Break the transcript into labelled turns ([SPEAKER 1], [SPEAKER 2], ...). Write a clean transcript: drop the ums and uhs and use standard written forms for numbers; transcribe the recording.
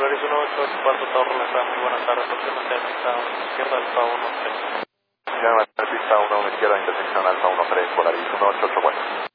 [SPEAKER 1] Polaris 1884, Torre Lanzada, muy buenas tardes, opción de pista 1 izquierda, Alfa 13.
[SPEAKER 2] Llama a pista 1 izquierda, intersección Alfa 13, Polaris 1884.